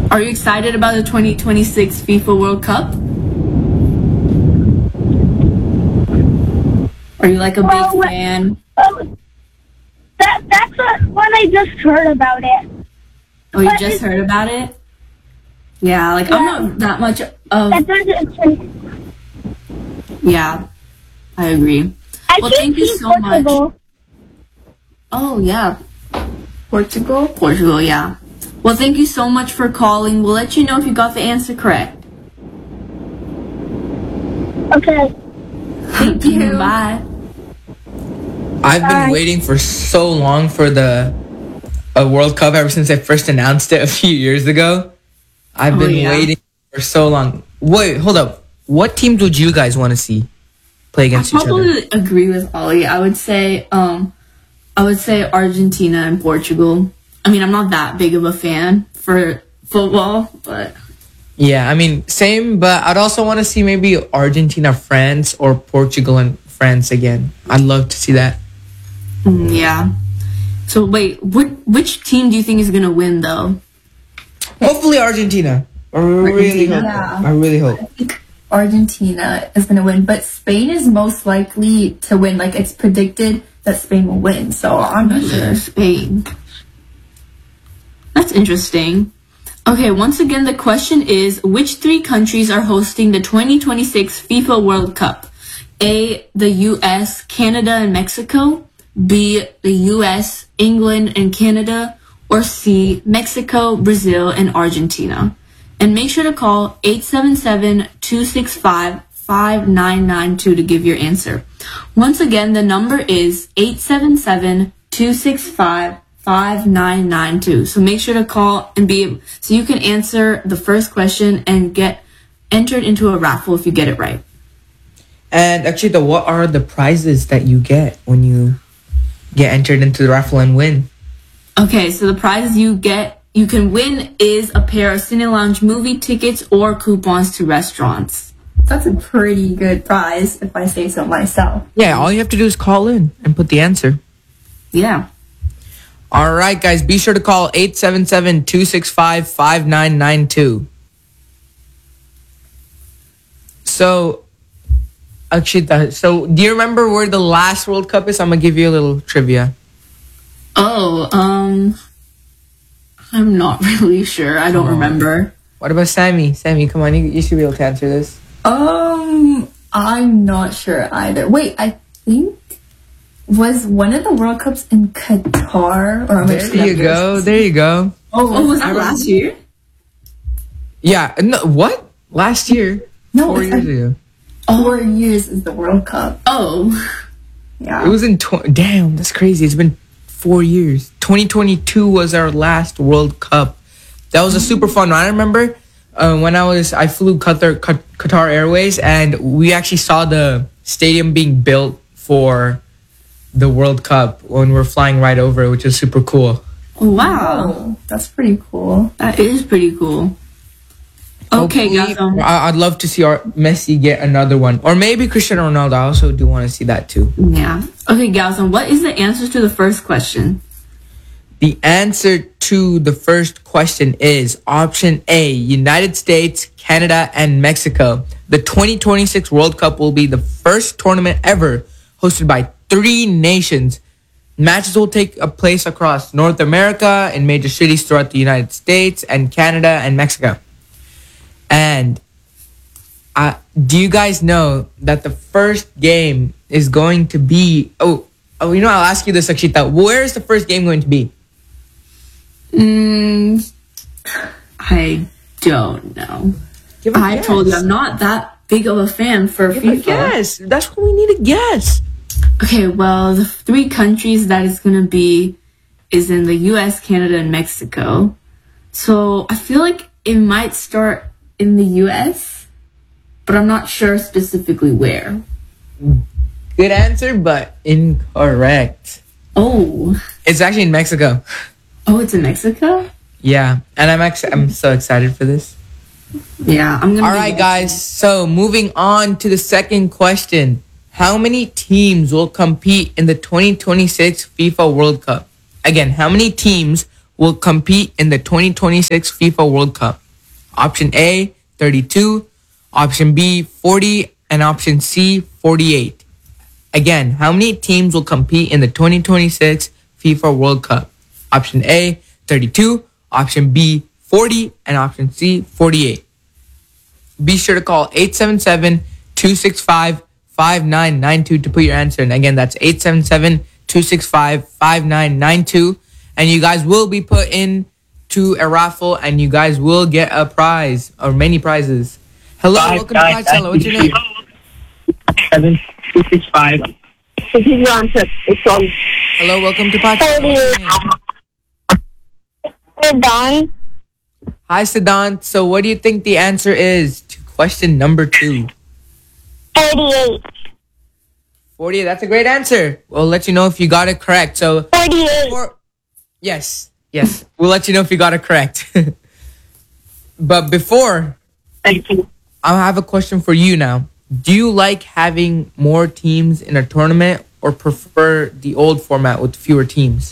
Are you excited about the 2026 FIFA World Cup? Are you like a big fan? That's when I just heard about it. Oh, you just heard about it? Yeah, like I'm not that much of. Yeah, I agree. Well, thank you so much. Oh yeah, Portugal. Portugal, yeah. Well, thank you so much for calling. We'll let you know if you got the answer correct. Okay. Thank you. Bye. I've been waiting for so long for the World Cup ever since I first announced it a few years ago. I've been waiting for so long. Wait, hold up. What teams would you guys want to see play against each other? I probably agree with Ollie. I would say Argentina and Portugal. I mean, I'm not that big of a fan for football, but yeah, I mean, same. But I'd also want to see maybe Argentina, France, or Portugal and France again. I'd love to see that. Yeah. So wait, which team do you think is gonna win though? Hopefully Argentina. I really hope. Yeah. I really hope. I think Argentina is going to win, but Spain is most likely to win. Like, it's predicted that Spain will win, so I'm not sure. Spain. That's interesting. Okay, once again, the question is, which 3 countries are hosting the 2026 FIFA World Cup? A, the US, Canada, and Mexico. B, the US, England, and Canada. Or C, Mexico, Brazil, and Argentina. And make sure to call 877-265-5992 to give your answer. Once again, the number is 877-265-5992. So make sure to call and so you can answer the first question and get entered into a raffle if you get it right. And actually, what are the prizes that you get when you get entered into the raffle and win? Okay, so the prizes you can win is a pair of Cine Lounge movie tickets or coupons to restaurants. That's a pretty good prize, if I say so myself. Yeah, all you have to do is call in and put the answer. Yeah. All right, guys, be sure to call 877-265-5992. So, Akshita, do you remember where the last World Cup is? I'm going to give you a little trivia. Oh, I'm not really sure. I don't remember. What about Sammy? Sammy, come on, you should be able to answer this. I'm not sure either. Wait, I think was one of the World Cups in Qatar? Or There you go. Oh, was that last year? Yeah, no, what? Last year? No, 4 years ago. 4 years is the World Cup. Oh. Yeah. It was in... Damn, that's crazy. It's been 4 years. 2022 was our last World Cup. That was a super fun one. I remember when I flew Qatar Airways, and we actually saw the stadium being built for the World Cup when we were flying right over it, which was super cool. Wow. That's pretty cool. That is pretty cool. Okay, guys. I'd love to see our Messi get another one. Or maybe Cristiano Ronaldo. I also do want to see that too. Yeah. Okay, Galson, what is the answer to the first question? The answer to the first question is option A, United States, Canada, and Mexico. The 2026 World Cup will be the first tournament ever hosted by 3 nations. Matches will take place across North America in major cities throughout the United States and Canada and Mexico. And do you guys know that the first game is going to be... Oh, I'll ask you this, Akshita. Where is the first game going to be? I don't know. I told you I'm not that big of a fan for FIFA. Guess. That's what we need to guess. Okay, well, the 3 countries that it's going to be is in the US, Canada, and Mexico. So I feel like it might start in the US, but I'm not sure specifically where. Good answer, but incorrect. Oh. It's actually in Mexico. Oh, it's in Mexico? Yeah, and I'm so excited for this. Yeah, I'm gonna. All right, guys. So moving on to the second question: how many teams will compete in the 2026 FIFA World Cup? Again, how many teams will compete in the 2026 FIFA World Cup? Option A, 32. Option B, 40. And option C, 48. Again, how many teams will compete in the 2026 FIFA World Cup? Option A, 32. Option B, 40. And option C, 48. Be sure to call 877-265-5992 to put your answer in. Again, that's 877-265-5992. And you guys will be put in to a raffle and you guys will get a prize or many prizes. Hello, welcome to Pathshala. What's your name? 7265. This is your answer. It's all. Hello, welcome to Pathshala. What's your name? Don. Hi, Siddhant. So what do you think the answer is to question number 2? 48. 48, that's a great answer. We'll let you know if you got it correct. So 48. Yes. We'll let you know if you got it correct. But before, Thank you. I have a question for you now. Do you like having more teams in a tournament or prefer the old format with fewer teams?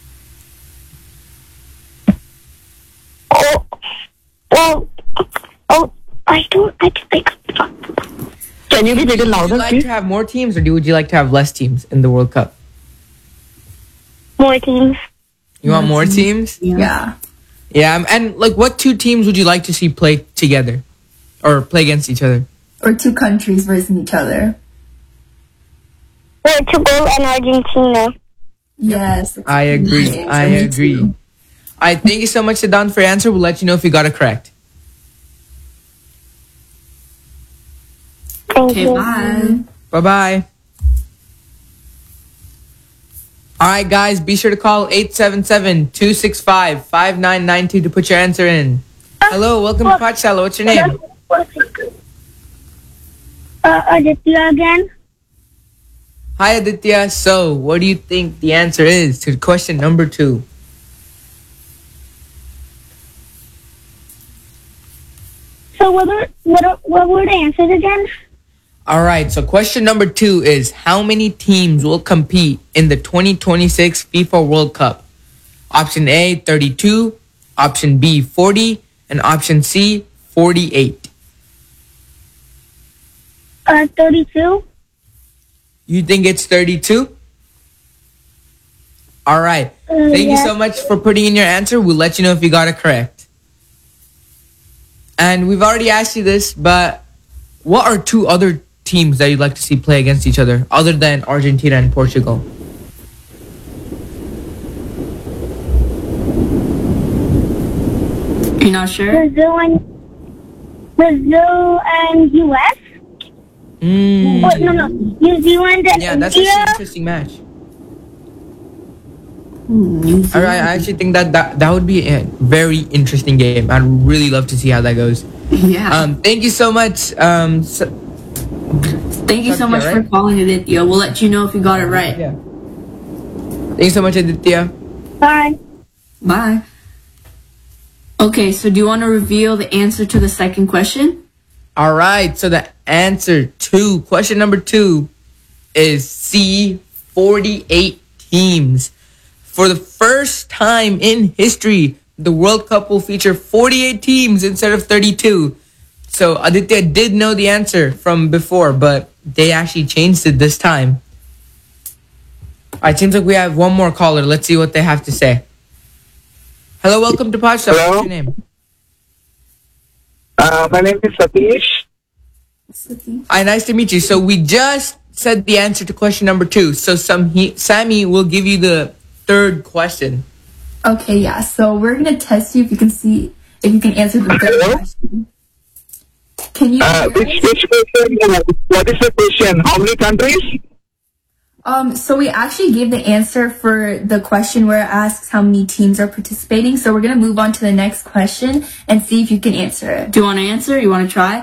I don't. Can you be a little Would louder, you like please? to have more teams or would you like to have less teams in the World Cup? More teams. You want more teams? Yeah. Yeah, and like what 2 teams would you like to see play together or play against each other? Or 2 countries versus each other. Portugal and Argentina. Yes. I agree. Yes, I me agree. too. All right, thank you so much, Siddhant, for your answer. We'll let you know if you got it correct. Thank Okay, you. bye. Bye-bye. All right, guys, be sure to call 877-265-5992 to put your answer in. Hello, welcome to Pathshala. What's your name? Aditya again. Hi, Aditya. So, what do you think the answer is to question number 2? So what were the answers again? All right, so question number 2 is how many teams will compete in the 2026 FIFA World Cup? Option A, 32. Option B, 40. And option C, 48. 32. You think it's 32? All right. Thank you so much for putting in your answer. We'll let you know if you got it correct. And we've already asked you this, but what are 2 other teams that you'd like to see play against each other other than Argentina and Portugal? You're not sure? Brazil and US. Oh, no. New Zealand and Yeah, that's India. actually an interesting match. All right, I actually think that would be a very interesting game. I'd really love to see how that goes. Yeah. Thank you so much. Thank you so much for calling, Aditya. We'll let you know if you got it right. Yeah. Thank you so much, Aditya. Bye. Bye. Okay, so do you want to reveal the answer to the second question? All right, so the answer to question number 2 is C, 48 teams. For the first time in history, the World Cup will feature 48 teams instead of 32. So Aditya did know the answer from before, but they actually changed it this time. All right, seems like we have one more caller. Let's see what they have to say. Hello, welcome to Pathshala. Hello. What's your name? My name is Satish. Hi, nice to meet you. So we just said the answer to question number 2. So Sammy will give you the 3rd question. Okay, yeah. So we're gonna test you if you can answer the 3rd question. Can you? Which question? What is the question? How many countries? So we actually gave the answer for the question where it asks how many teams are participating. So we're gonna move on to the next question and see if you can answer it. Do you want to answer? You want to try?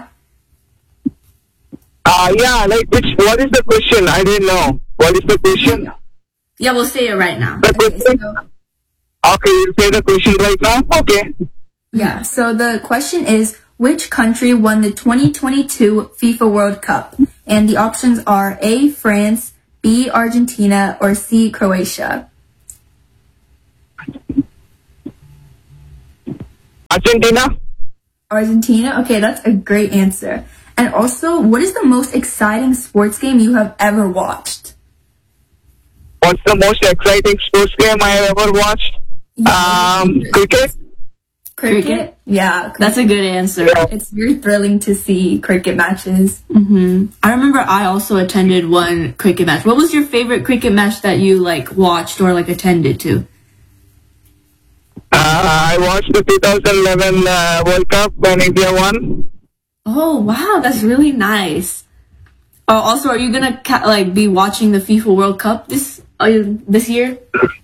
Yeah, what is the question? I didn't know. What is the question? Yeah, we'll say it right now. The question? Okay, you say the question right now? Okay. Yeah. So the question is, which country won the 2022 FIFA World Cup? And the options are A, France, B, Argentina, or C, Croatia. Argentina? Argentina? Okay, that's a great answer. And also, what is the most exciting sports game you have ever watched? What's the most exciting sports game I have ever watched? Cricket. Cricket? Yeah. That's a good answer. Yeah. It's very thrilling to see cricket matches. I remember I also attended one cricket match. What was your favorite cricket match that you watched or attended to? I watched the 2011 World Cup when India won. Oh wow, that's really nice. Oh, also, are you gonna be watching the FIFA World Cup this year?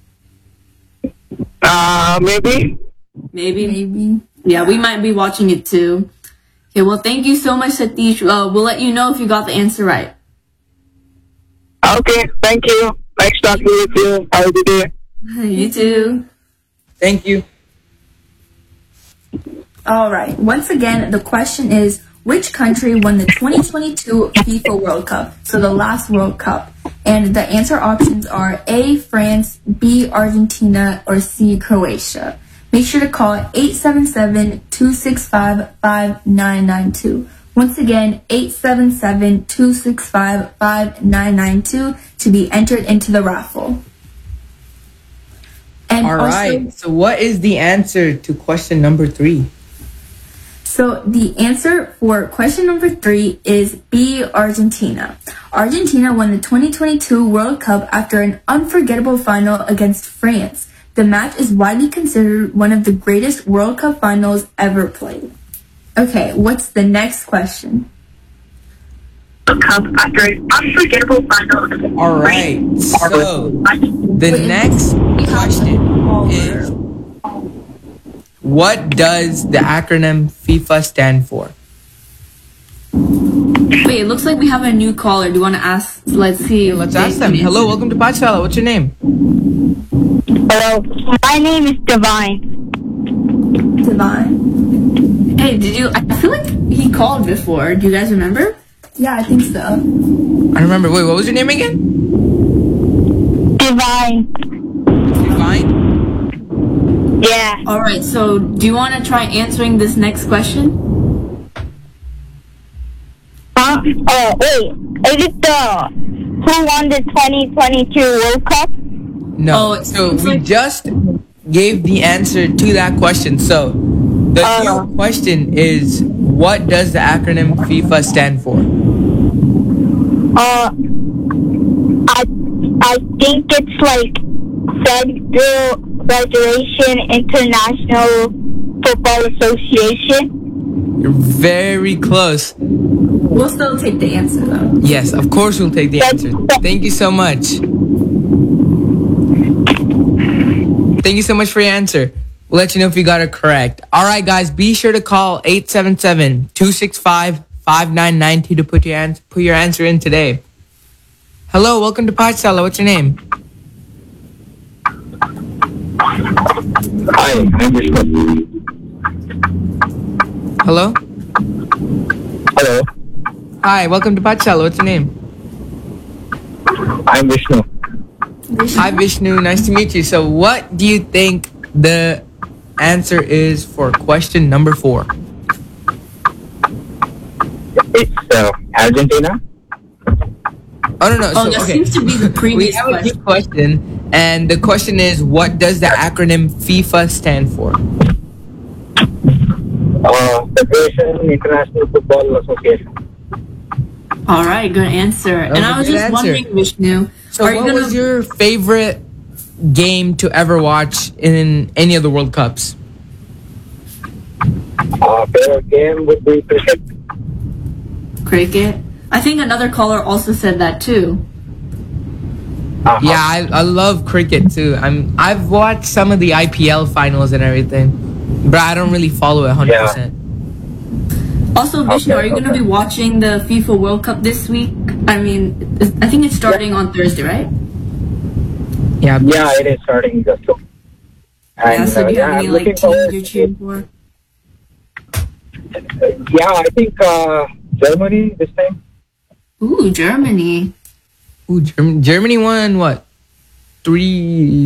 Maybe. Maybe. Yeah, we might be watching it too. Okay, well, thank you so much, Satish. We'll let you know if you got the answer right. Okay, thank you. Nice talking with you. Have a good day. You too. Thank you. All right. Once again, the question is, which country won the 2022 FIFA World Cup? So the last World Cup. And the answer options are A, France, B, Argentina, or C, Croatia. Make sure to call 877-265-5992. Once again, 877-265-5992 to be entered into the raffle. And All right. So what is the answer to question number 3? So the answer for question number 3 is B, Argentina. Argentina won the 2022 World Cup after an unforgettable final against France. The match is widely considered one of the greatest World Cup finals ever played. Okay, what's the next question? Cup after an unforgettable final. All right. So the next question is, what does the acronym FIFA stand for? Wait, it looks like we have a new caller. Do you want to ask? Let's see. Let's ask them. Hello, welcome to Pachala. What's your name? Hello, my name is Divine. Divine. Hey, I feel like he called before. Do you guys remember? Yeah, I think so. I remember. Wait, what was your name again? Divine. Divine? Yeah. All right. So, do you want to try answering this next question? Huh? Oh, wait. Is it who won the 2022 World Cup? No. Oh, So we just gave the answer to that question. So the new question is, what does the acronym FIFA stand for? I think it's Federal Federation International Football Association. You're very close. We'll still take the answer, though. Yes, of course we'll take the answer. Thank you so much. Thank you so much for your answer. We'll let you know if you got it correct. All right, guys, be sure to call 877-265-5992 to put your answer in today. Hello, welcome to Pachala. What's your name? Hi, I'm Vishnu. Hello? Hello, Hi, welcome to Pachala. What's your name? I'm Vishnu. Hi, Vishnu. Nice to meet you. So what do you think the answer is for question number 4? It's Argentina. Oh, no. Oh, that seems to be the We previous have a question. new question, and the question is, what does the acronym FIFA stand for? Federation International Football Association. All right, good answer. And was I a was good just answer. wondering, Vishnu, So what was your favorite game to ever watch in any of the World Cups? Favorite game would be cricket. cricket? I think another caller also said that too. Yeah, I love cricket too. I've watched some of the IPL finals and everything, but I don't really follow it 100%. Also, Vishnu, are you going to be watching the FIFA World Cup this week? I mean, I think it's starting on Thursday, right? Yeah. Yeah, it is starting just soon. Yeah, so do you have I'm any looking teams forward you're to cheering for? Yeah, I think Germany this time. Ooh, Germany. Ooh, Germany won what?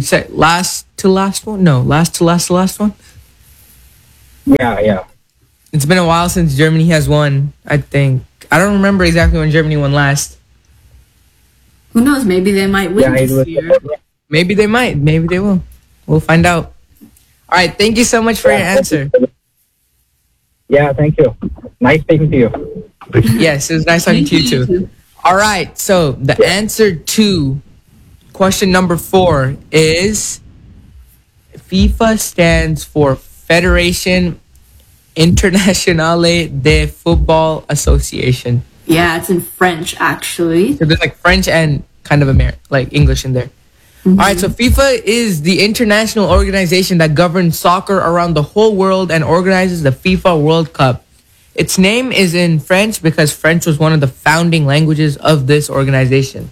Last to last one? No, last to last one. Yeah. It's been a while since Germany has won, I think. I don't remember exactly when Germany won last. Who knows? Maybe they might win this year. Maybe they might. Maybe they will. We'll find out. All right. Thank you so much for your answer. Yeah, thank you. Nice speaking to you. Yes, it was nice talking to you too. All right. So the answer to question number 4 is FIFA stands for Federation Internationale de Football Association. Yeah, it's in French, actually. So there's like French and kind of like English in there. All right, so FIFA is the international organization that governs soccer around the whole world and organizes the FIFA World Cup. Its name is in French because French was one of the founding languages of this organization.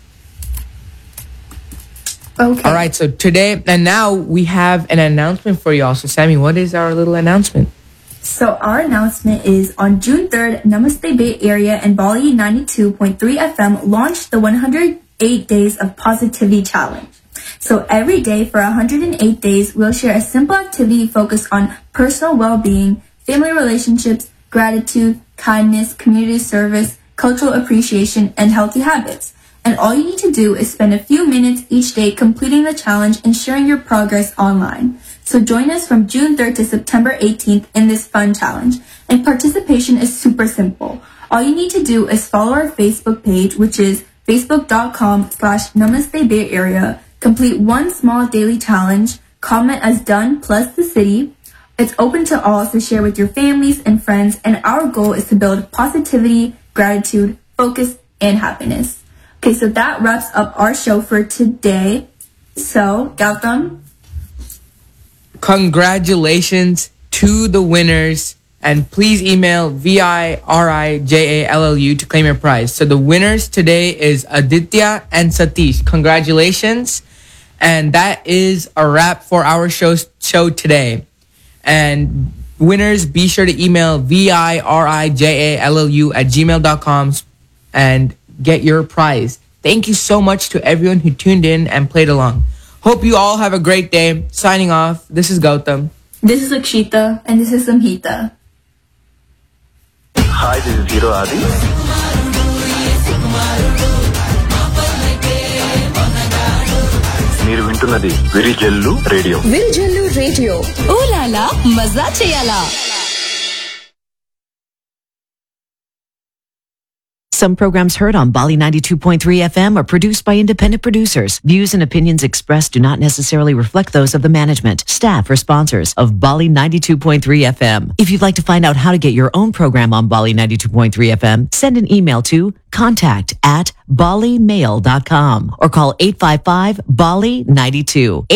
Okay. All right, so today and now we have an announcement for y'all. So Sammy, what is our little announcement? So our announcement is on June 3rd, Namaste Bay Area and Bali 92.3 FM launched the 108 Days of Positivity Challenge. So every day for 108 days, we'll share a simple activity focused on personal well-being, family relationships, gratitude, kindness, community service, cultural appreciation, and healthy habits. And all you need to do is spend a few minutes each day completing the challenge and sharing your progress online. So join us from June 3rd to September 18th in this fun challenge. And participation is super simple. All you need to do is follow our Facebook page, which is facebook.com/Namaste Bay Area. Complete one small daily challenge. Comment as done plus the city. It's open to all, so share with your families and friends. And our goal is to build positivity, gratitude, focus, and happiness. Okay, so that wraps up our show for today. So, Gautam, congratulations to the winners, and please email VIRIJALLU to claim your prize. So the winners today is Aditya and Satish. Congratulations. And that is a wrap for our show today. And winners, be sure to email VIRIJALLU@gmail.com and get your prize. Thank you so much to everyone who tuned in and played along. Hope you all have a great day. Signing off, this is Gautam. this is Akshita, and this is Samhita. Hi, this is Hero Adi. మీరు వింటున్నది Virijallu radio. Virijallu radio. Oh la la మజా చేయాలా. Some programs heard on Bali 92.3 FM are produced by independent producers. Views and opinions expressed do not necessarily reflect those of the management, staff, or sponsors of Bali 92.3 FM. If you'd like to find out how to get your own program on Bali 92.3 FM, send an email to contact@balimail.com or call 855-BALI-92,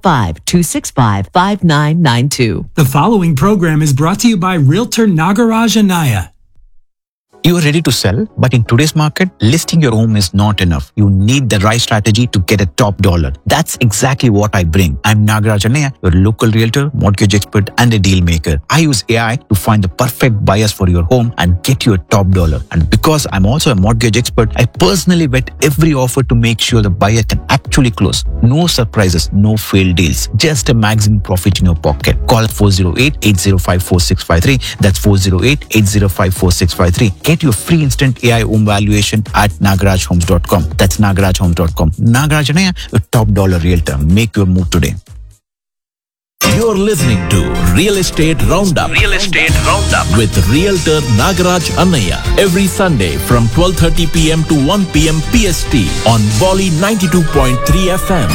855-265-5992. The following program is brought to you by Realtor Nagaraj Anaya. You are ready to sell, but in today's market, listing your home is not enough. You need the right strategy to get a top dollar. That's exactly what I bring. I'm Nagaraj Anaya, your local realtor, mortgage expert, and a deal maker. I use AI to find the perfect buyers for your home and get you a top dollar. And because I'm also a mortgage expert, I personally vet every offer to make sure the buyer can actually close. No surprises, no failed deals, just a maximum profit in your pocket. Call 408-805-4653. That's 408-805-4653. Get your free instant AI home valuation at nagarajhomes.com. That's nagarajhomes.com. Nagaraj Anaya, a top dollar realtor. Make your move today. You're listening to Real Estate Roundup. Real Estate Roundup with Realtor Nagaraj Anaya every Sunday from 12:30 p.m. to 1 p.m. PST on Bali 92.3 FM.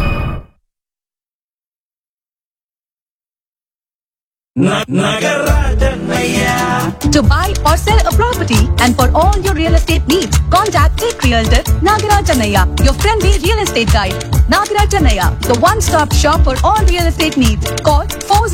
To buy or sell a property and for all your real estate needs, contact Tech Realtor Nagaraj Anaya, your friendly real estate guide. Nagaraj Anaya, the one-stop shop for all real estate needs. Call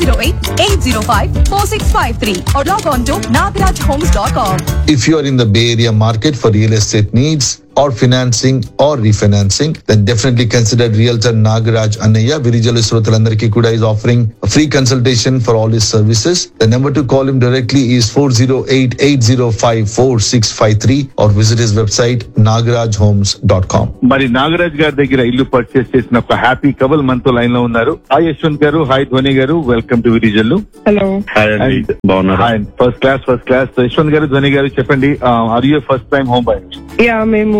408-805-4653 or log on to nagarajhomes.com. If you are in the Bay Area market for real estate needs, or financing or refinancing, then definitely consider Realtor Nagaraj Annaya. Virijalu Srotalandariki Kuda is offering a free consultation for all his services. The number to call him directly is 408-805-4653 or visit his website nagarajhomes.com. మరి నాగరాజ్ గారి దగ్గర ఇల్లు purchase చేసిన ఒక happy couple మనతో line లో ఉన్నారు. Hi Yashwant గారు, హాయ్ ధ్వని గారు, వెల్కమ్ టు విరిజల్లు. హలో. బాగున్నారు? First class. యశ్వంత్ గారు, ధ్వని గారు చెప్పండి, are you first time home buyer? Yeah, మేము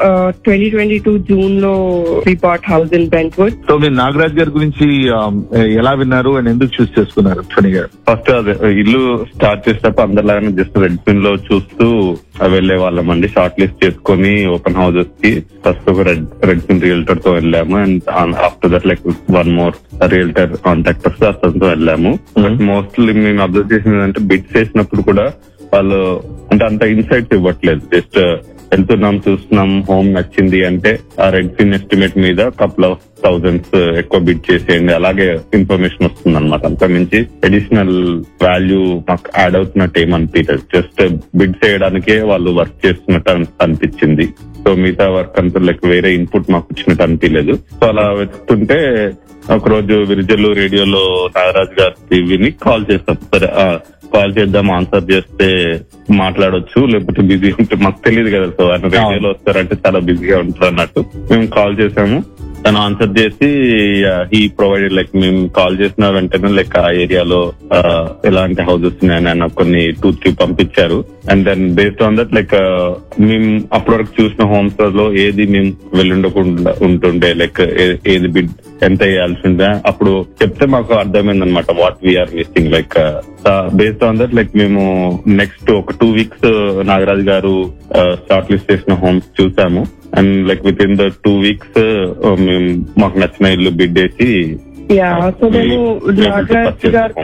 2022 జూన్ లో we bought house in Brentwood. So మీరు నాగరాజ్ గారి గురించి ఎలా విన్నారు అండ్ ఎందుకు చూస్ చేసుకున్నారు ధ్వని గారు? ఫస్ట్ ఇల్లు స్టార్ట్ చేసేటప్పుడు అందరిలాగానే జస్ట్ రెడ్ పిన్ లో చూస్తూ వెళ్లే వాళ్ళం అండి. షార్ట్ లిస్ట్ చేసుకుని ఓపెన్ హౌసెస్ కి ఫస్ట్ ఒక రెడ్ పిన్ రియల్టర్ తో వెళ్ళాము and after that like one more realtor contractors అతనితో వెళ్ళాము. బట్ మోస్ట్లీ మేము అబ్జర్వ్ చేసింది అంటే బిడ్స్ చేసినప్పుడు కూడా వాళ్ళు అంటే అంత ఇన్సైట్స్ ఇవ్వట్లేదు. జస్ట్ వెళ్తున్నాం, చూస్తున్నాం, హోమ్ నచ్చింది అంటే ఆ రెడ్ పిన్ ఎస్టిమేట్ మీద కపుల్ ఆఫ్ థౌజండ్స్ ఎక్కువ బిడ్ చేసేయండి, అలాగే ఇన్ఫర్మేషన్ వస్తుంది అనమాట. అంత మించి అడిషనల్ వాల్యూ మాకు యాడ్ అవుతున్నట్టు ఏమనిపించలేదు. జస్ట్ బిడ్ చేయడానికే వాళ్ళు వర్క్ చేస్తున్నట్టు అనిపించింది. సో మిగతా వర్క్ అంతా లైక్ వేరే ఇన్పుట్ మాకు ఇచ్చినట్టు అనిపించలేదు. సో అలా వెతుకుంటే ఒకరోజు విరిజల్లు రేడియోలో నాగరాజ్ గారి విని కాల్ చేస్తాం. సరే కాల్ చేద్దాం, ఆన్సర్ చేస్తే మాట్లాడొచ్చు, లేకపోతే బిజీ ఉంటే మాకు తెలియదు కదా. సో ఆయన రేడియోలో వస్తారంటే చాలా బిజీగా ఉంటారు అన్నట్టు మేము కాల్ చేసాము. తను ఆన్సర్ చేసి హీ ప్రొవైడెడ్ లైక్ మేము కాల్ చేసిన వెంటనే లైక్ ఆ ఏరియాలో ఎలాంటి హౌసెస్ ఉన్నాయని ఆయన కొన్ని 2-3 పంపించారు. And then based on that like మేము అప్పటి వరకు చూసిన హోమ్స్ లో ఏది మేము వెళ్ళుండకుండా ఉంటుండే, లైక్ ఏది బిడ్ ఎంత వేయాల్సి ఉండే అప్పుడు చెప్తే మాకు అర్థమైంది అనమాట what we are missing. Like based on that like మేము నెక్స్ట్ ఒక 2 weeks నాగరాజ్ గారు షార్ట్ లిస్ట్ చేసిన హోమ్స్ చూసాము. And like with in the 2 weeks మేము మాకు నచ్చిన ఇల్లు బిడ్ వేసి యా, సో మేము నాగరాజ్ గారితో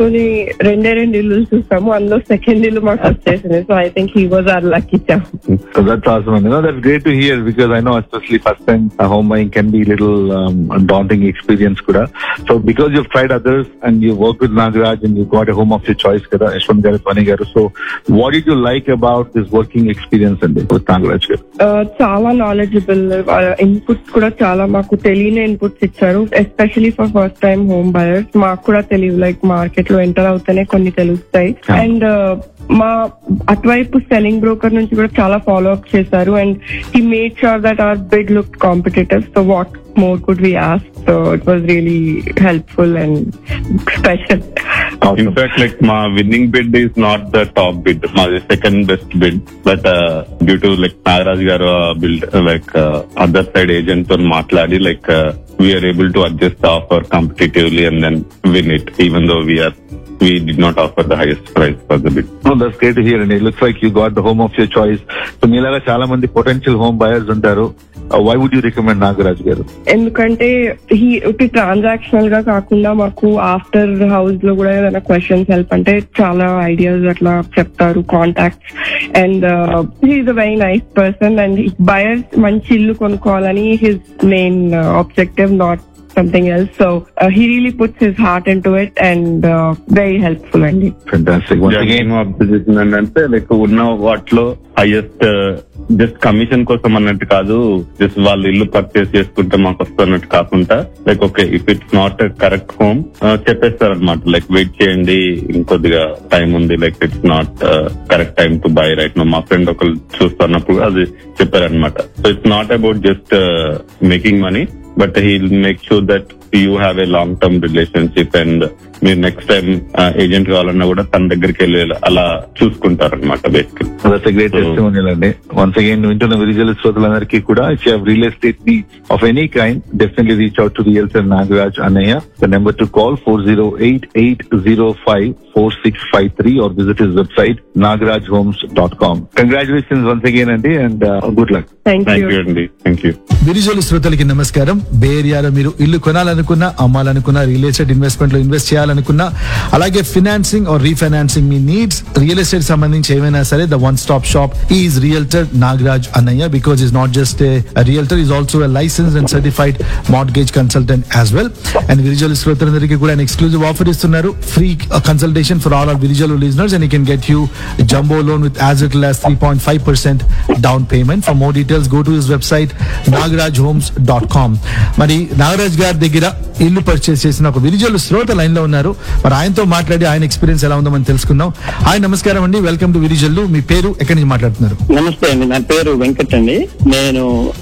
2 ఇల్లు చూస్తాము. అందులో సెకండ్ ఇల్లు మాకు వచ్చేసింది. So I think he was our lucky charm. So that's awesome. That's great to hear because I know especially first time home buying can be a little daunting experience kuda. So because you've tried others and you worked with Nagaraj and you got a home of your choice kada, Yashwant garu, ధ్వని garu. So what did you like about this working experience and with Nagaraj garu? చాలా knowledgeable, inputs కూడా చాలా మాకు తెలియని inputs ఇచ్చారు. Especially for first time home buyers మాకు కూడా తెలియదు. లైక్ మార్కెట్ లో ఎంటర్ అవుతేనే కొన్ని తెలుస్తాయి. అండ్ మా అటువైపు సెల్లింగ్ బ్రోకర్ నుంచి కూడా చాలా ఫాలో అప్ చేశారు. And he made sure that hour bid look competitive. So what more could we ask? So it was really helpful and special. In fact, like my winning bid is not the top bid, my second best bid, but due to like Nagaraj garu build like other side agent on matladi like we are able to adjust the offer competitively and then win it, even though we did not offer the highest price for the bid. No, that's great to hear, and it looks like you got the home of your choice. So meelaga chaala mandi potential home buyers untaru. Why would you recommend Nagaraj garu? ఎందుకంటే transactional గా కాకుండా మాకు after house లో కూడా ఏదైనా questions help అంటే చాలా ideas అట్లా చెప్తారు, contacts. And he's a very nice person. And buyers మంచి ఇల్లు కొనుక్కోవాలని his main objective, not something else. So he really puts his heart into it and very helpful and fantastic. Once again opposition అంటే like ఉన్న వాటిలో highest just commission కోసం అన్నట్టు కాదు, just వాళ్ళు ఇల్లు పర్చేస్ చేసుకుంటే మాకు వస్తున్నట్టు కాకుండా like okay if it's not correct home చెప్పేస్తారు అనమాట. లైక్ వెయిట్ చేయండి, ఇంకొద్దిగా టైం ఉంది, like it's not correct time to buy right no. మా ఫ్రెండ్ ఒకరు చూస్తున్నప్పుడు అది చెప్పారనమాట. So it's not about just making money, but he'll make sure that you have a long term relationship and మీరు next time agent కావాలన్నా కూడా తన దగ్గరికి వెళ్ళి అలా చూసుకుంటారనమాట. Basically that's a great testimonial అండి. వన్స్ అగైన్ వింటున్న విరిజల్ శ్రోతలందరికీ కూడా if you have real estate needs of any kind definitely reach out to realtor Nagaraj అన్నయ్య. The number to call 408-805-4653 or visit his website nagarajhomes.com. Congratulations once again అండి and good luck. Thank you అండి. Thank you. విరిజల్ శ్రోతలకి నమస్కారం. బే ఏరియాలో మీరు ఇల్లు కొనాలనుకుంటున్నారు కొనాలనుకున్నా, అమ్మాలనుకున్నా, real estate investment లో invest చేయాలనుకున్నా, అలాగే financing are refinancing me needs, real estate సంబంధించి ఏమైనా సరే, the one stop shop is realtor Nagaraj అన్నయ్య, because is not just a realtor, is also a licensed and certified mortgage consultant as well. And Virijalu శ్రోతలందరికీ కూడా an exclusive offer ఇస్తున్నారు, free consultation for all our Virijalu listeners, and he can get you a jumbo loan with as little as 3.5% down payment. For more details, go to his website nagarajhomes.com. మరి నాగరాజ్ గారి దగ్గర ఇల్లు purchase చేసిన ఒక విరిజలు శ్రోత line లో ఉన్నారు. మరి ఆయనతో మాట్లాడి ఆయన ఎక్స్పీరియన్స్ ఎలా ఉందో మనం తెలుసుకుందాం. హాయ్, నమస్కారం అండి, వెల్కమ్ టు విరిజల్లు. మీ పేరు, ఎక్కడి నుంచి మాట్లాడుతున్నారు? నమస్తే అండి, నా పేరు వెంకట్ అండి, నేను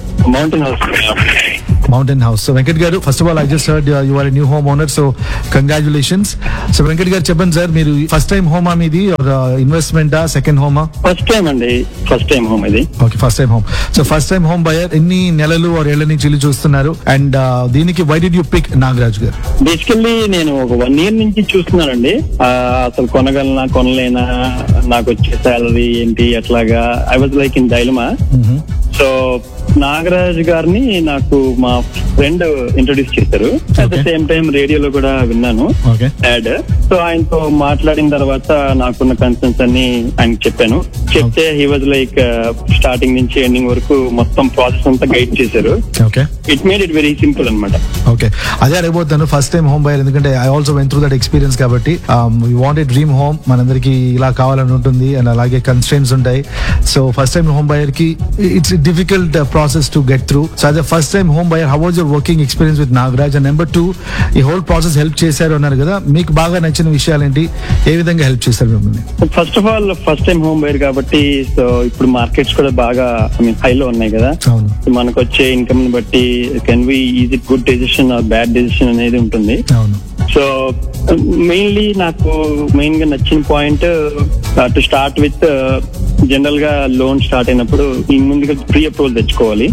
మౌంటైన్ హౌస్. సో వెంకట్ గారు, first of all I just heard you are a new home owner, so congratulations. So Venkat గారు చెప్పండి సార్, మీరు ఫస్ట్ టైం హోమా మీది, ఇన్వెస్ట్మెంటా, సెకండ్ హోమా? ఫస్ట్ టైం అండి, ఫస్ట్ టైం హోమ్ ఇది. Okay, first time home. So first time home buyer, ఎన్ని నెలలు are ఏళ్ల నుంచి ఇల్లు చూస్తున్నారు? అండ్ దీనికి why did you pick Nagaraj గారు? బేసికల్లీ నేను ఒక 1 year నుంచి చూస్తున్నానండి. అసలు కొనగలనా, కొనలేనా, నాకు వచ్చే సాలరీ ఏంటి, అట్లాగా I was like in dilemma. So Nagaraj గారిని నాకు మా ఫ్రెండ్ ఇంట్రొడ్యూస్ చేశారు. అట్ ద సేమ్ టైం రేడియోలో కూడా విన్నాను యాడ్. సో ఆయనతో మాట్లాడిన తర్వాత నాకున్న కన్సర్న్స్ అన్ని ఆయనకి చెప్పాను. చెప్తే హీ వాజ్ లైక్ స్టార్టింగ్ నుంచి ఎండింగ్ వరకు మొత్తం ప్రాసెస్ అంతా గైడ్ చేశారు. It made it very simple అనమాట. ఓకే, అదే అడగబోతాను, ఫస్ట్ టైం హోమ్ బయర్, ఎందుకంటే I also went through that experience కాబట్టి. You want a dream home, మనందరికి ఇలా కావాలని ఉంటుంది, అండ్ అలాగే కన్స్ట్రెయిన్స్ ఉంటాయి. So first time home buyer కి it's difficult process to get through. So as a first time home buyer, how was your working experience with Nagaraj? And number 2, ఈ whole process help చేశారు అన్నారు కదా, మీకు బాగా నచ్చిన విషయాలు ఏంటి, ఏ విధంగా హెల్ప్ చేశారు మిమ్మల్ని? First of all first time home buyer కాబట్టి, సో ఇప్పుడు మార్కెట్స్ కూడా బాగా హైలో ఉన్నాయి కదా, మనకు వచ్చే ఇన్కమ్ ని బట్టి can be is it good decision are bad decision అనేది ఉంటుంది. సో మెయిన్లీ నాకు మెయిన్ గా నచ్చిన point, to start with general గా లోన్ స్టార్ట్ అయినప్పుడు ఈ ముందుగా ప్రీ అప్రూవల్ తెచ్చుకోవాలి.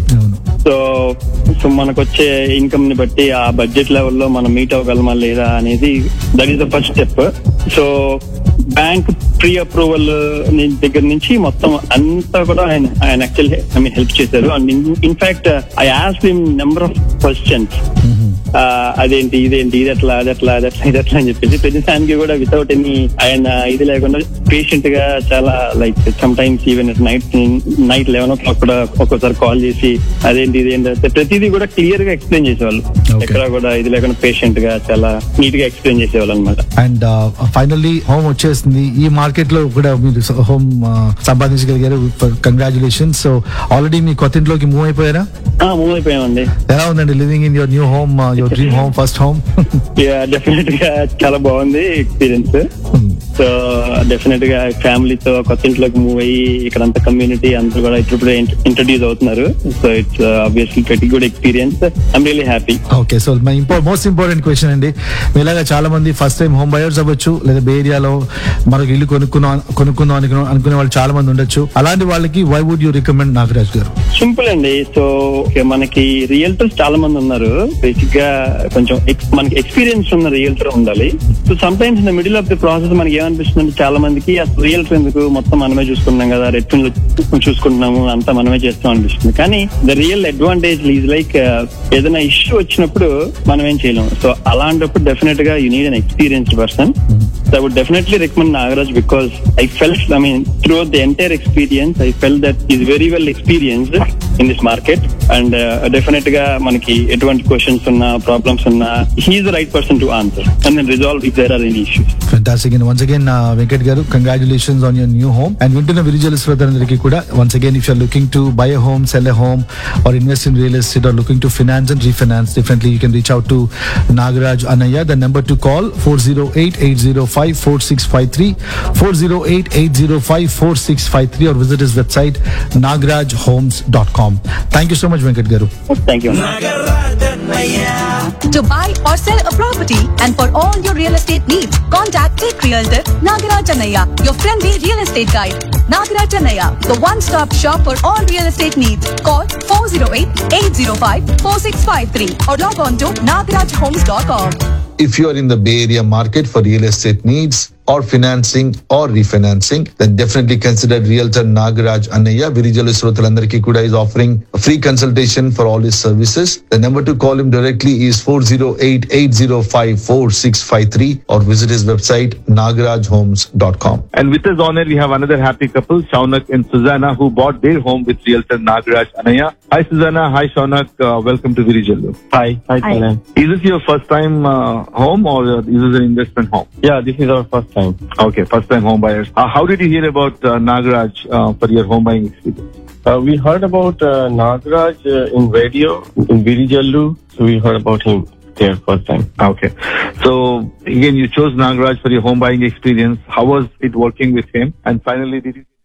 సో మనకు వచ్చే ఇన్కమ్ ని బట్టి ఆ బడ్జెట్ లెవెల్లో మనం మీట్ అవ్వగలమా లేదా అనేది, that is the first step. So bank pre approval దగ్గర నుంచి మొత్తం అంతా కూడా ఆయన యాక్చువల్లీ హెల్ప్ చేశారు. And in fact I asked him number of questions, అదేంటి, ఇదేంటి, ఇదెట్లా, అదెట్లా, ఇదెట్లా అని చెప్పేసి ప్రతిదానికి కూడా వితౌట్ ఎనీ ఆయన ఇది లేకుండా పేషెంట్ గా చాలా like some times even night 11 o'clock కూడా ఒక్కోసారి కాల్ చేసి అదేంటి, ఇదేంటి, ప్రతిదీ కూడా క్లియర్ గా ఎక్స్ప్లెయిన్ చేసేవాళ్ళు. ఎక్కడ కూడా ఇది లేకుండా పేషెంట్ గా చాలా నీట్ గా ఎక్స్ప్లెయిన్ చేసేవాళ్ళు అనమాట. అండ్ ఫైనల్లీ హోమ్ వచ్చేసింది. ఈ మార్కెట్ లో కూడా మీరు హోమ్ సంపాదించగలిగారు, కంగ్రాచులేషన్స్. సో ఆల్రెడీ మీ కొత్త ఇంట్లోకి మూవ్ అయిపోయారా? మూవ్ అయిపోయామండి. ఎలా ఉందండి living in your new home, your dream home, first home? Definite గా చాలా బాగుంది ఎక్స్పీరియన్స్. సో డెఫినెట్ గా ఫ్యామిలీతో కొత్త ఇంట్లోకి మూవ్ అయ్యి ఇక్కడంతా కమ్యూనిటీ అందరూ కూడా ఇప్పుడు ఇంట్రడ్యూస్ అవుతున్నారు. So it's obviously very good experience. I'm really happy. Okay, so my most important question అండి, మీలాగా చాలా మంది ఫస్ట్ టైం హోమ్ బయర్స్ అవ్వచ్చు, లేదా బే ఏరియాలో మనకు ఇల్లు కొనుక్కుందాం అనుకునే వాళ్ళు చాలా మంది ఉండొచ్చు. అలాంటి వాళ్ళకి why would you recommend Nagaraj గారు? సింపుల్ అండి. సో మనకి రియల్టర్స్ చాలా మంది ఉన్నారు. బేసిక్ గా కొంచెం మనకి ఎక్స్పీరియన్స్ ఉన్న రియల్టర్ ఉండాలి. So some times in the middle of the process మనకి ఏమనిపిస్తుంది, చాలా మందికి అసలు రియల్టర్ ఎందుకు, మొత్తం మనమే చూసుకుంటున్నాం కదా, రెట్ఫిన్ లో చూసుకుంటున్నాము, అంతా మనమే చేస్తాం అనిపిస్తుంది. కానీ the real advantage is like ఏదైనా ఇష్యూ వచ్చినప్పుడు మనం ఏం చేయలేము. సో అలాంటప్పుడు డెఫినెట్ గా you need an experienced person. So I would definitely recommend Nagaraj because I felt, throughout the entire experience, I felt that he's very well experienced in this market, and definitely ga manaki etvanti questions unna problems unna he is the right person to answer and then resolve if there are any issues. Fantastic. And once again, Venkat garu, congratulations on your new home. And Vintuna Virijalu Srotarandariki kuda, once again, if you are looking to buy a home, sell a home, or invest in real estate, or looking to finance and refinance, definitely you can reach out to Nagaraj Anaya. The number to call 408-805-4653, 408-805-4653, or visit his website nagarajhomes.com. Thank you so much, Venkat garu. Thank you. To buy or sell a property and for all your real estate needs, contact Tech Realtor Nagaraj Anaya, your friendly real estate guide. Nagaraj Anaya, the one-stop shop for all real estate needs. Call 408-805-4653 or log on to nagarajhomes.com. If you are in the Bay Area market for real estate needs, or financing or refinancing, then definitely consider Realtor Nagaraj Annaya. Virijalu Srotalandariki kuda is offering a free consultation for all his services. The number to call him directly is 408-805-4653 or visit his website nagarajhomes.com. And with us on air, we have another happy couple, Shaunak and Susanna, who bought their home with Realtor Nagaraj Annaya. Hi Susanna, hi Shaunak, welcome to Virijalu. Hi. Kalan. Is this your first time home or is this an investment home? Yeah, this is our first time. Okay, first time home buyers. How did you hear about Nagaraj for your home buying experience? We heard about Nagaraj in radio in Virijalu, so we heard about him there first time. Okay. So again, you chose Nagaraj for your home buying experience. How was it working with him? And finally, did you...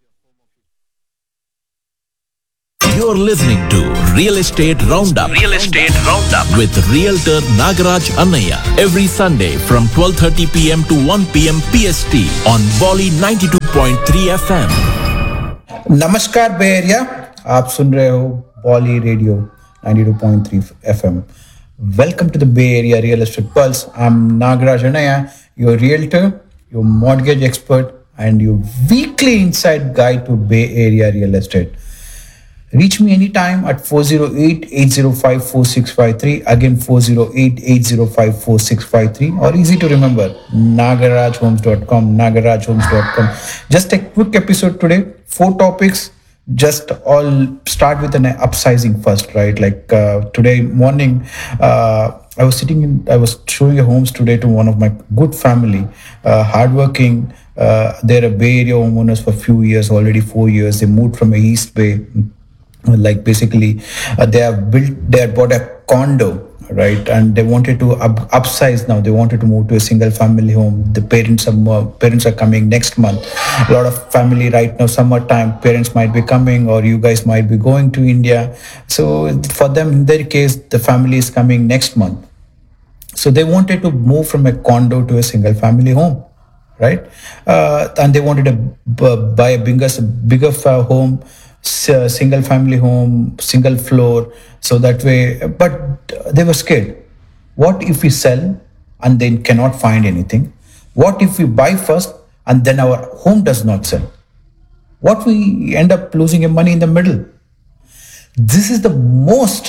You're listening to Real Estate Roundup. Real Estate Roundup with Realtor Nagaraj Annaya every Sunday from 12:30 p.m. to 1 p.m. PST on Bolly 92.3 FM. नमस्कार बे area, आप सुन रहे हो बॉली radio 92.3 FM. Welcome to the Bay Area Real Estate Pulse. I'm Nagaraj Annaya, your realtor, your mortgage expert, and your weekly inside guide to Bay Area real estate. Reach me anytime at 408-805-4653. Again, 408-805-4653. Or easy to remember, nagarajhomes.com, nagarajhomes.com. Just a quick episode today. 4 topics. Just all start with an upsizing first, right? Like today morning, I was showing homes today to one of my good family, hardworking. They're a Bay Area homeowners for a few years, already 4 years. They moved from East Bay. Like basically, they have bought a condo, right? And they wanted to upsize now. They wanted to move to a single family home. The parents are coming next month. A lot of family right now, summertime, parents might be coming or you guys might be going to India. So for them, in their case, the family is coming next month. So they wanted to move from a condo to a single family home, right? And they wanted to buy a bigger home, single family home, single floor, so that way, but they were scared. What if we sell and then cannot find anything? What if we buy first and then our home does not sell? What we end up losing your money in the middle? This is the most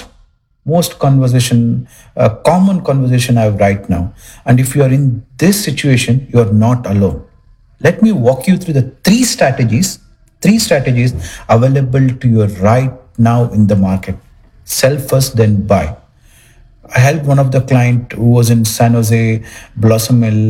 common conversation I have right now. And if you are in this situation, you are not alone. Let me walk you through the 3 strategies available to you right now in the market. Sell first, then buy. I helped one of the client who was in San Jose, Blossom Hill,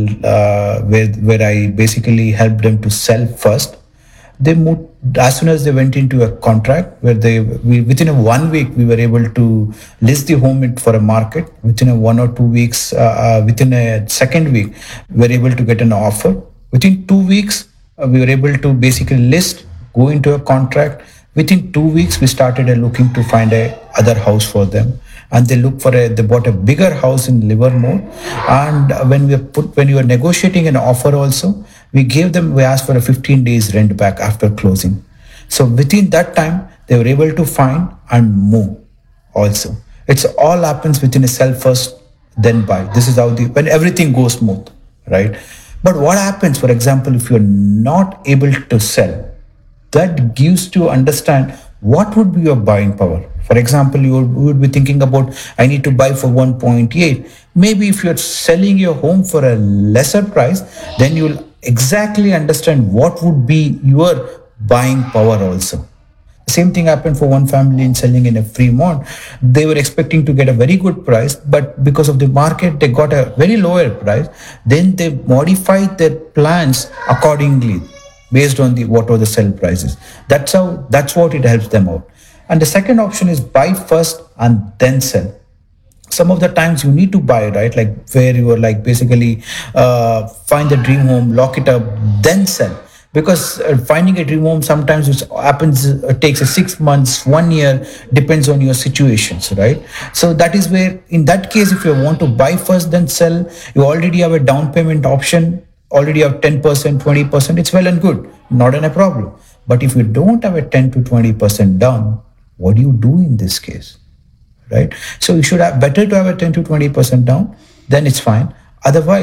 where I basically helped them to sell first. They moved as soon as they went into a contract where within 1 week we were able to list the home for a market. Within 1 or 2 weeks, within a second week, we were able to get an offer. Within 2 weeks, we were able to basically list, go into a contract. Within 2 weeks, we started looking to find other house for them. And they bought a bigger house in Livermore. And when we were negotiating an offer also, we asked for a 15 days rent back after closing. So within that time, they were able to find and move also. It's all happens within a sell first, then buy. This is how when everything goes smooth, right? But what happens, for example, if you're not able to sell? That gives to understand what would be your buying power. For example, you would be thinking about, I need to buy for 1.8. Maybe if you're selling your home for a lesser price, then you'll exactly understand what would be your buying power also. The same thing happened for one family in selling in a Fremont. They were expecting to get a very good price, but because of the market, they got a very lower price. Then they modified their plans accordingly, based on what are the sell prices. That's what it helps them out. And the second option is buy first and then sell. Some of the times you need to buy, right? Like where you are like basically find the dream home, lock it up, then sell. Because finding a dream home sometimes it takes 6 months, 1 year, depends on your situations, right? So that is where, in that case, if you want to buy first then sell, you already have a down payment option, already have 10%, 20%, it's well and good, not a problem. But if you don't have a 10 to 20% down, what do you do in this case, right? So you should have better to have a 10 to 20% down, then it's fine. Otherwise,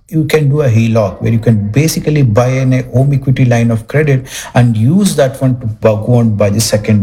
you can do a HELOC where you can basically buy a home equity line of credit and use that one to go and buy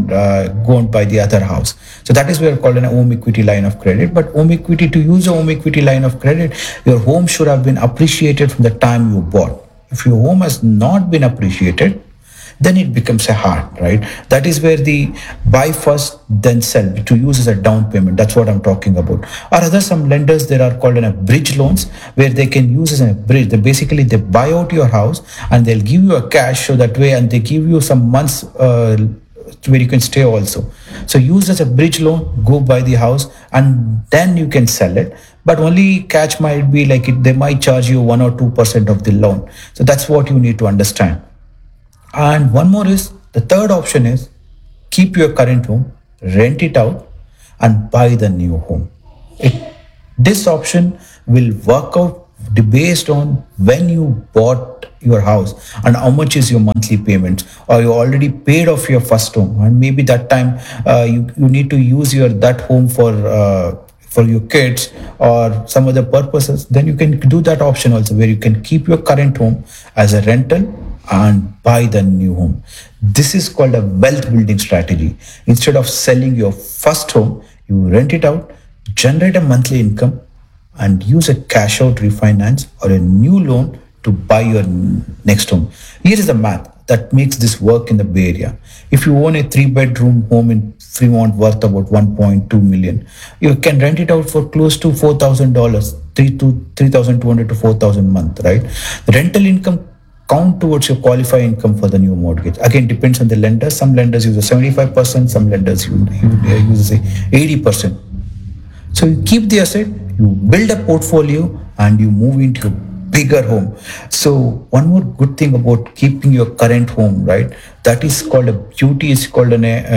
the other house. So that is where called a home equity line of credit. But to use a home equity line of credit, your home should have been appreciated from the time you bought. If your home has not been appreciated, then it becomes a hard, right? That is where the buy first, then sell to use as a down payment. That's what I'm talking about. Or other some lenders, there are called bridge loans where they can use as a bridge. They buy out your house and they'll give you a cash so that way, and they give you some months where you can stay also. So use as a bridge loan, go buy the house, and then you can sell it. But only catch might be like they might charge you 1 or 2% of the loan. So that's what you need to understand. And one more is, the third option is keep your current home, rent it out, and buy the new home. This option will work out based on when you bought your house and how much is your monthly payment, or you already paid off your first home, and maybe that time you need to use that home for your kids or some other purposes. Then you can do that option also, where you can keep your current home as a rental and buy the new home. This is called a wealth building strategy. Instead of selling your first home, you rent it out, generate a monthly income, and use a cash out refinance or a new loan to buy your next home. Here is the math that makes this work in the Bay Area. If you own a 3-bedroom home in Fremont worth about $1.2 million, you can rent it out for close to $4,000, $3,200 to $4,000 a month, right? The rental income count towards your qualified income for the new mortgage. Again, depends on the lender. Some lenders use a 75%, some lenders use a 80%. So you keep the asset, you build a portfolio, and you move into a bigger home. So one more good thing about keeping your current home, right? That is called a beauty. Is called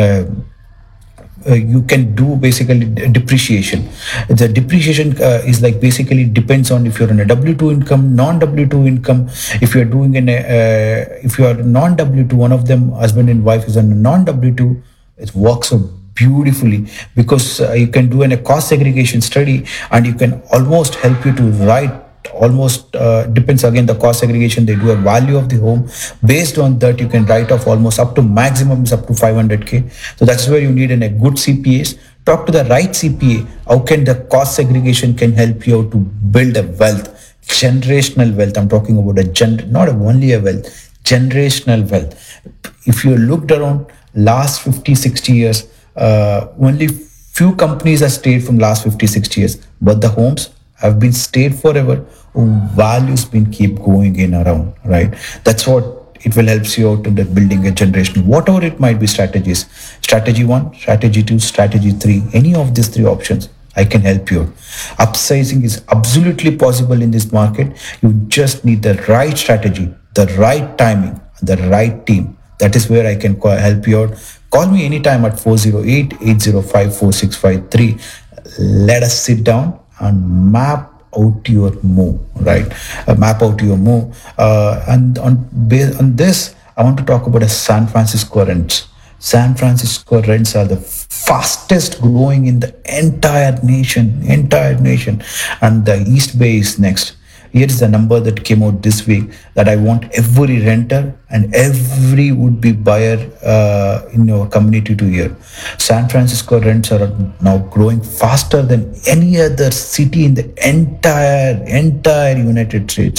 you can do basically depreciation. The depreciation is like basically depends on if you're on a W2 income, non-W2 income. If you're doing if you are non-W2, one of them, husband and wife, is on a non-W2, it works so beautifully because you can do a cost segregation study, and you can almost help you to write depends again the cost segregation. They do a value of the home. Based on that, you can write off almost up to maximum is up to 500K. So that's where you need a good CPAs. Talk to the right CPA. How can the cost segregation can help you to build a wealth, generational wealth. I'm talking about not only a wealth, generational wealth. If you looked around last 50-60 years, only few companies have stayed from last 50-60 years, but the homes have been stayed forever. Values been keep going in around, right? That's what it will help you out in the building a generation, whatever it might be strategies. Strategy 1, strategy 2, strategy 3, any of these 3 options, I can help you. Upsizing is absolutely possible in this market. You just need the right strategy, the right timing, the right team. That is where I can help you out. Call me anytime at 408-805-4653. Let us sit down and map out your move, right? Map out your move. And based on this, I want to talk about the San Francisco rents. San Francisco rents are the fastest growing in the entire nation. And the East Bay is next. Here is the number that came out this week that I want every renter and every would-be buyer in our community to hear. San Francisco rents are now growing faster than any other city in the entire United States.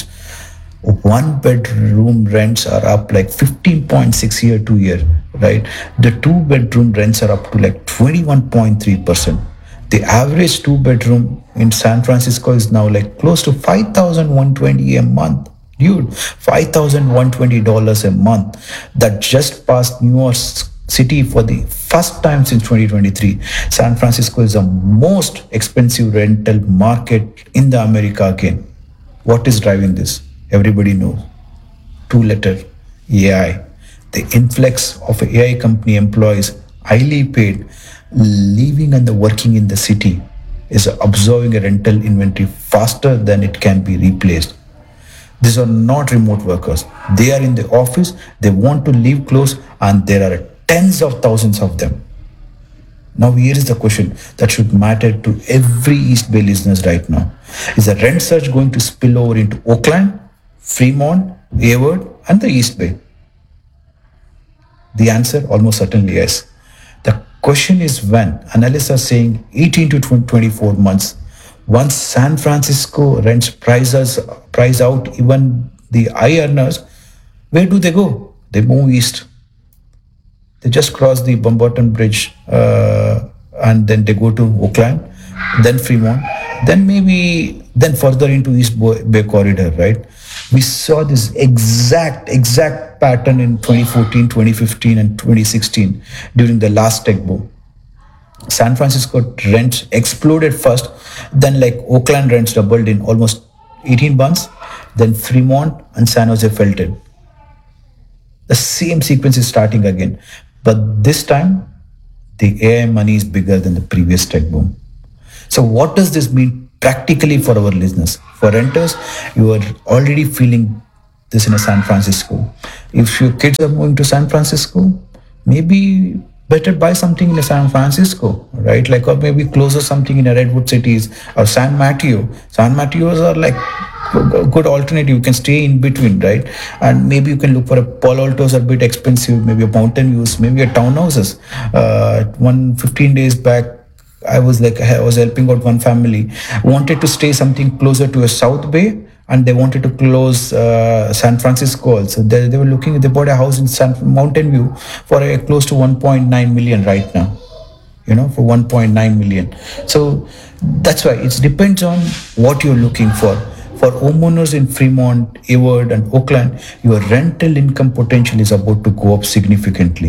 1-bedroom rents are up like 15.6 year to year, right? The 2-bedroom rents are up to like 21.3%. The average 2-bedroom in San Francisco is now like close to $5,120 a month. Dude, $5,120 a month. That just passed New York City for the first time since 2023. San Francisco is the most expensive rental market in the America again. What is driving this? Everybody knows. 2-letter AI. The influx of AI company employees, highly paid, living and working in the city, is absorbing a rental inventory faster than it can be replaced. These are not remote workers. They are in the office, they want to live close, and there are tens of thousands of them. Now here is the question that should matter to every East Bay listeners right now. Is the rent surge going to spill over into Oakland, Fremont, Hayward, and the East Bay? The answer, almost certainly yes. The question is when. Analysts are saying 18 to 24 months. Once San Francisco rents price out even the high earners, where do they go? They move east. They just cross the Dumbarton Bridge and then they go to Oakland, then Fremont, then further into East Bay Corridor, right? We saw this exact pattern in 2014, 2015, and 2016 during the last tech boom. San Francisco rents exploded first, then like Oakland rents doubled in almost 18 months, then Fremont and San Jose felt it. The same sequence is starting again. But this time, the AI money is bigger than the previous tech boom. So what does this mean practically for our listeners? For renters, you are already feeling this in a San Francisco. If your kids are moving to San Francisco, maybe better buy something in San Francisco, right? Like, or maybe closer something in a Redwood Cities or San Mateo. San Mateos are like a good alternative. You can stay in between, right? And maybe you can look for a Palo Altos are a bit expensive, maybe a Mountain Views, maybe a townhouses. 15 days back, I was helping out one family, wanted to stay something closer to a South Bay, and they wanted to close San Francisco also. They bought a house in Mountain View for close to 1.9 million right now, for 1.9 million. So that's why it depends on what you're looking for. For homeowners in Fremont, Hayward, and Oakland, your rental income potential is about to go up significantly.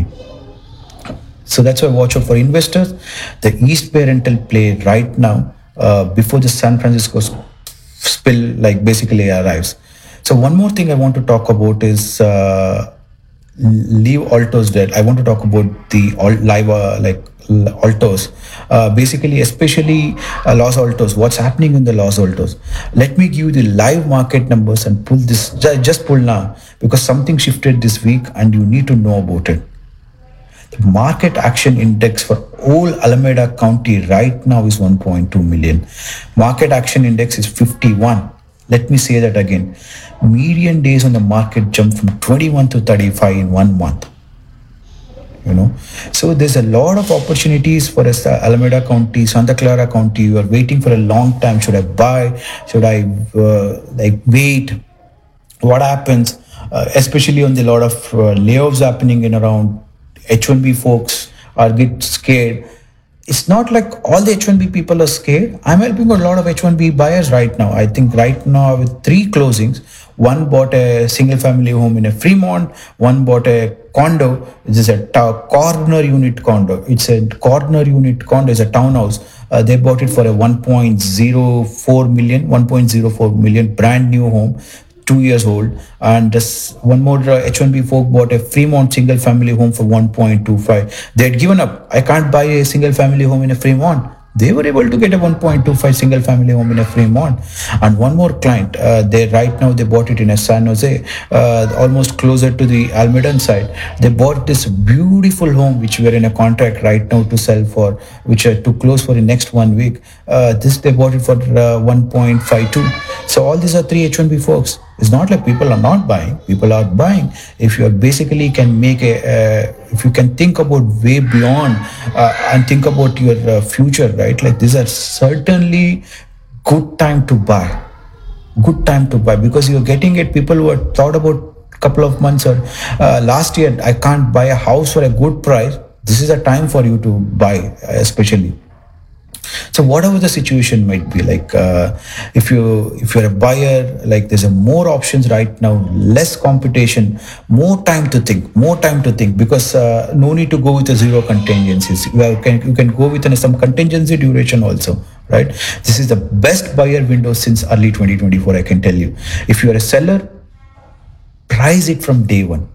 So that's why watch out for investors. The East Bay rental play right now, before the San Francisco spill basically arrives. So one more thing I want to talk about is leave Altos dead. I want to talk about the Altos, basically, especially Los Altos. What's happening in the Los Altos? Let me give you the live market numbers and pull this. Just pull now, because something shifted this week and you need to know about it. The market action index for all Alameda County right now is 1.2 million. Market action index is 51. Let me say that again. Median days on the market jumped from 21 to 35 in 1 month. So there's a lot of opportunities for us, Alameda County, Santa Clara County. You are waiting for a long time. Should I buy? Should I wait? What happens? Especially on the lot of layoffs happening in around H1B folks are get scared. It's not like all the H1B people are scared. I'm helping a lot of H1B buyers right now. I think right now with 3 closings, one bought a single family home in a Fremont, one bought a condo. This is a corner unit condo. It's a corner unit condo. It's a townhouse. They bought it for a 1.04 million brand new home. 2 years old, and one more H1B folk bought a Fremont single family home for 1.25. They had given up. I can't buy a single family home in a Fremont. They were able to get a 1.25 single family home in a Fremont. And one more client, they bought it in a San Jose, almost closer to the Almedan side. They bought this beautiful home which we are in a contract right now to sell for, which are to close for the next 1 week. They bought it for 1.52. So all these are 3 H1B folks. It's not like people are not buying. People are buying. If you are basically can make if you can think about way beyond and think about your future, right? Like these are certainly good time to buy. Good time to buy, because you're getting it. People who had thought about a couple of months or last year, I can't buy a house for a good price. This is a time for you to buy, especially. So whatever the situation might be, like if you're a buyer, like there's more options right now, less competition, more time to think, because no need to go with a zero contingencies. You can go with some contingency duration also, right? This is the best buyer window since early 2024, I can tell you. If you are a seller, price it from day one.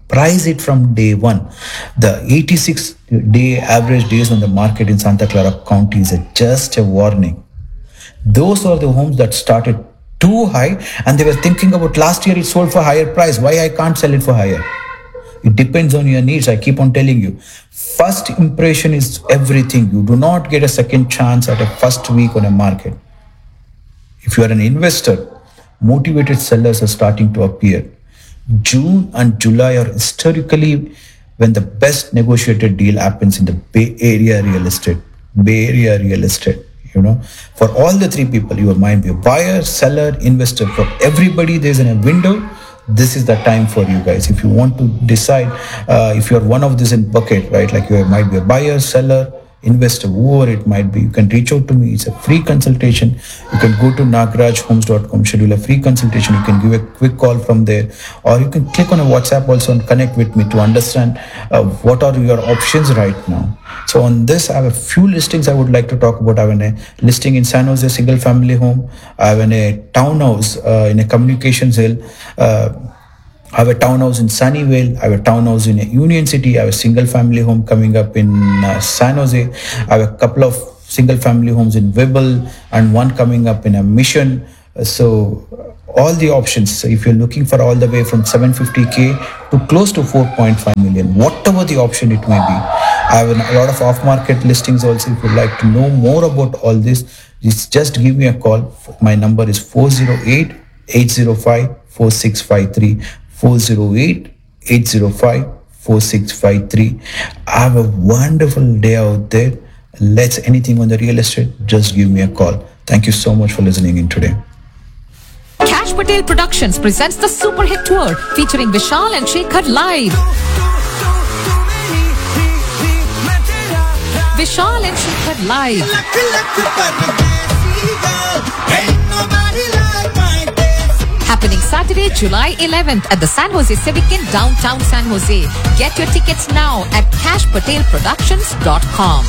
The 86-day average days on the market in Santa Clara County is just a warning. Those are the homes that started too high and they were thinking about last year it sold for higher price. Why I can't sell it for higher? It depends on your needs. I keep on telling you. First impression is everything. You do not get a second chance at a first week on a market. If you are an investor, motivated sellers are starting to appear. June and July are historically when the best negotiated deal happens in the Bay Area real estate. For all the three people, you might be a buyer, seller, investor. For everybody, there's a window. This is the time for you guys. If you want to decide if you're one of these in bucket, right? Like you might be a buyer, seller, investor, whoever it might be, you can reach out to me. It's a free consultation. You can go to nagarajhomes.com, schedule a free consultation. You can give a quick call from there, or you can click on a WhatsApp also and connect with me to understand what are your options right now. So on this, I have a few listings I would like to talk about. I have a listing in San Jose, single family home. I have a townhouse in a communications hill. I have a townhouse in Sunnyvale. I have a townhouse in Union City. I have a single family home coming up in San Jose. I have a couple of single family homes in Wibble and one coming up in a Mission. So all the options. So if you're looking for all the way from 750K to close to 4.5 million, whatever the option it may be. I have a lot of off-market listings also. If you'd like to know more about all this, just give me a call. My number is 408-805-4653. 408-805-4653. Have a wonderful day out there. Let's anything on the real estate, just give me a call. Thank you so much for listening in today. Cash Patel Productions presents the Super Hit Tour featuring Vishal and Shekhar live. Vishal and Shekhar live. Happening Saturday, July 11th at the San Jose Civic in downtown San Jose. Get your tickets now at cashpatelproductions.com.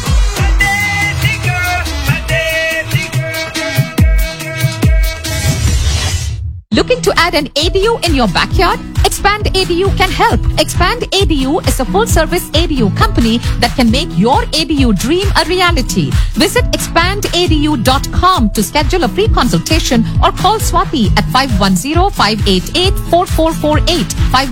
Looking to add an ADU in your backyard? Expand ADU can help. Expand ADU is a full-service ADU company that can make your ADU dream a reality. Visit expandadu.com to schedule a free consultation or call Swati at 510-588-4448.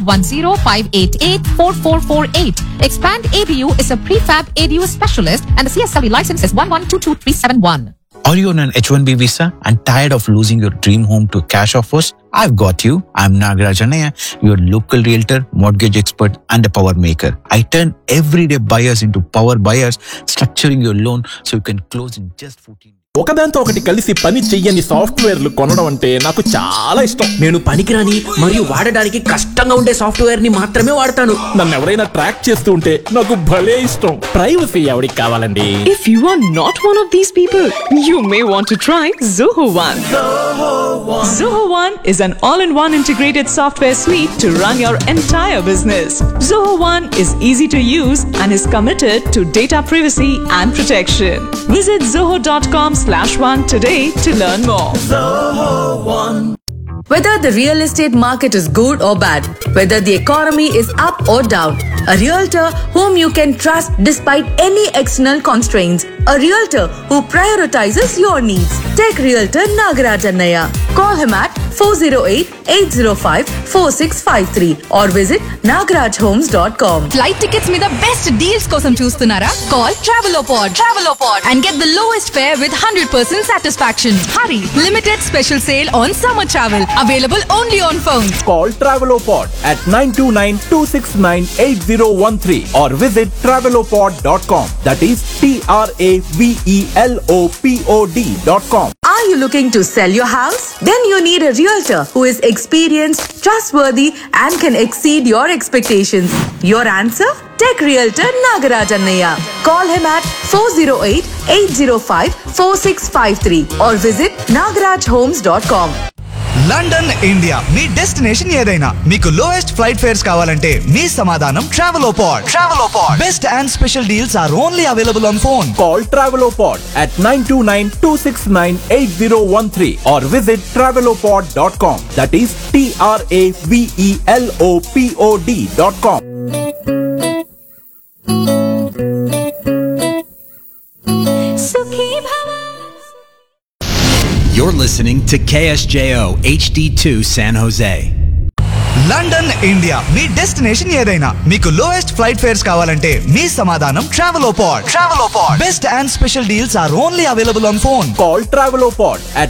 510-588-4448. Expand ADU is a prefab ADU specialist and the CSLV license is 1122371. Are you on an H-1B visa and tired of losing your dream home to cash offers? I've got you. I'm Nagaraj Annaiah, your local realtor, mortgage expert, and a power maker. I turn everyday buyers into power buyers, structuring your loan so you can close in just 14 ఒకదాంతో ఒకటి కలిసి పని చెయ్యని సాఫ్ట్వేర్లు కొనడం అంటే నాకు చాలా ఇష్టం. నేను పనికిరాని మరియు వాడడానికి కష్టంగా ఉండే సాఫ్ట్వేర్ ని మాత్రమే వాడతాను. నన్ను ఎవరైనా ట్రాక్ చేస్తూ ఉంటే నాకు భలే ఇష్టం. ప్రైవసీ ఎవరికి కావాలండి? If you are not one of these people, you may want to try Zoho One. Zoho One is an all-in-one integrated software suite to run your entire business. Zoho One is easy to use and is committed to data privacy and protection. Visit zoho.com/one today to learn more. Whether the real estate market is good or bad, whether the economy is up or down, a realtor whom you can trust despite any external constraints, a realtor who prioritizes your needs. Take Realtor Nagaraj Annaiah. Call him at 408-805-4653 or visit nagarajhomes.com. Flight tickets మీద best deals కోసం చూస్తున్నారా? Call Travelopod and get the lowest fare with 100% satisfaction. Hurry! Limited special sale on summer travel. Available only on phone. Call Travelopod at 929-269-8013 or visit travelopod.com. That is TRAVELOPOD.com. Are you looking to sell your house? Then you need a realtor who is experienced, trustworthy, and can exceed your expectations. Your answer? Take Realtor Nagaraj Annaiah. Call him at 408-805-4653 or visit nagarajhomes.com. London India me destination ఏదైనా మీకు lowest flight fares కావాలంటే మీ సమాధానం Travelopod. Best and special deals are only available on phone. Call Travelopod at 929-269-8013 or visit travelopod.com. That is TRAVELOPOD.com. You're listening to KSJO HD2 San Jose. London India me destination ఏదైనా మీకు lowest flight fares కావాలంటే మీ సమాధానం Travelopod. Best and special deals are only available on phone. Call Travelopod at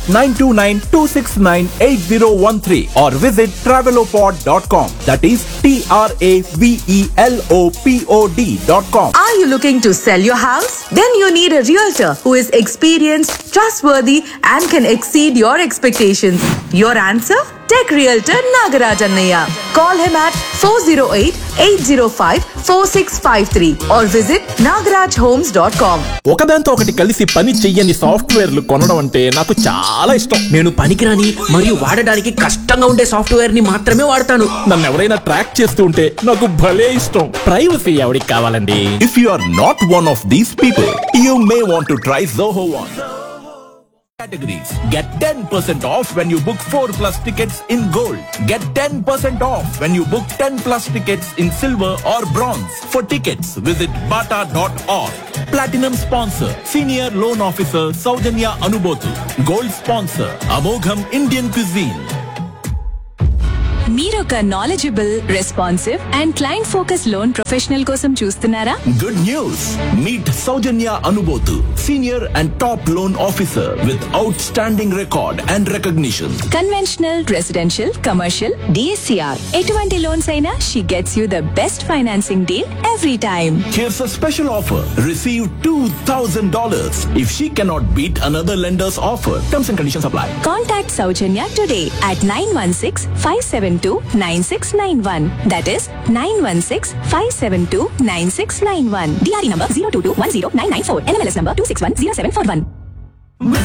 929-269-8013 or visit travelopod.com. That is TRAVELOPOD.com. Are you looking to sell your house? Then you need a realtor who is experienced, trustworthy, and can exceed your expectations. Your answer? Tech Realtor Nagaraj Annaiya. Call him at 408-805-4653 or visit nagarajhomes.com. ఒకదాంతో ఒకటి కలిసి పని చెయ్యని సాఫ్ట్వేర్లు కొనడం అంటే నాకు చాలా ఇష్టం. నేను పనికిరాని మరియు వాడడానికి కష్టంగా ఉండే సాఫ్ట్వేర్ ని మాత్రమే వాడతాను. నన్ను ఎవరైనా ట్రాక్ చేస్తూ ఉంటే నాకు భలే ఇష్టం. ప్రైవసీ ఎవరికి కావాలండి? If you are not one of these people, you may want to try Zoho One. Categories. Get 10% off when you book 4+ tickets in gold. Get 10% off when you book 10+ tickets in silver or bronze. For tickets, visit bata.org. Platinum sponsor, Senior Loan Officer Saujanya Anubothu. Gold sponsor, Amogham Indian Cuisine. మీరొక knowledgeable, responsive and client focus loan professional కోసం చూస్తున్నారా? Good news! Meet Saujanya Anubothu, Senior and Top Loan Officer with outstanding record and recognition. Conventional, residential, commercial, DSCR ఎటువంటి loans అయినా she gets you the best financing deal every time. Here's a special offer. Receive $2,000 if she cannot beat another lender's offer. Terms and conditions apply. Contact Saujanya today at 916-572-9691. That is 916-572-9691. DRE number 022109994. NMLS number 26107141.